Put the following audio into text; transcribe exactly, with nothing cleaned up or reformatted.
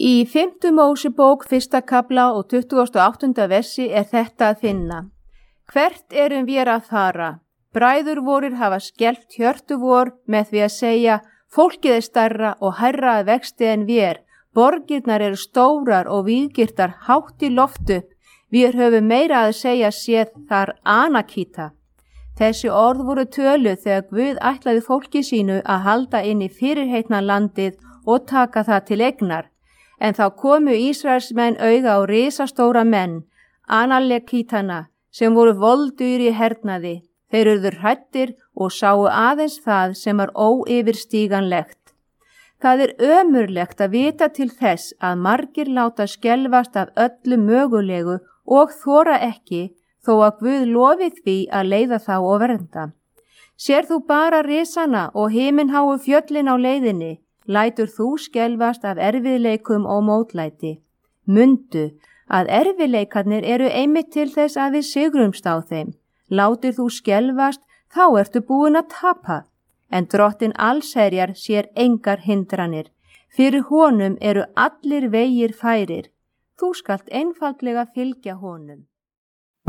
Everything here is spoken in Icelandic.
Í fimmtu Mósebók fyrsta kafla og tuttugasta og áttunda versi er þetta að finna. Hvert erum vér að fara? Bræður vorir hafa skelft hjörtu vor með því að segja, fólkið er stærra og hærra að vexti en vér. Borgirnar eru stórar og víggirtar hátt í loftu. Við höfum meira að segja séð þar Anakíta. Þessi orð voru töluð þegar Guð ætlaði fólki sínu að halda inn í fyrirheitna landið og taka það til eignar. En þá komu Ísraelsmenn auga á risastóra menn, Analekítana, sem voru voldur í hernaði. Þeir urðu hræddir og sáu aðeins það sem var óyfirstíganlegt. Það er ömurlegt að vita til þess að margir láta skelfast af öllu mögulegu og þora ekki þó að Guð lofi því að leiða þá og vernda. Sér þú bara risana og himinháu fjöllin á leiðinni, lætur þú skelfast af erfiðleikum og mótlæti. Mundu að erfiðleikarnir eru einmitt til þess að við sigrumst á þeim. Látir þú skelfast, þá ertu búin að tapa. En Drottinn allsherjar sér engar hindranir. Fyrir honum eru allir vegir færir. Þú skalt einfaldlega fylgja honum.